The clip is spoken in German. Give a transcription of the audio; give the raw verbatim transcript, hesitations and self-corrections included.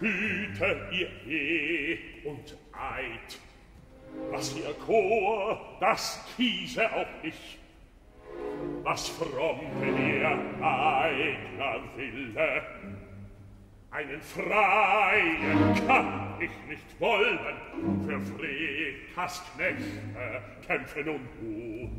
hüte ihr Ehe und Eid. Was ihr Chor, das kiese auch ich. Was fromm ihr eigener Wille. Einen Freien kann ich nicht wollen, für Frekas Knechte kämpfen und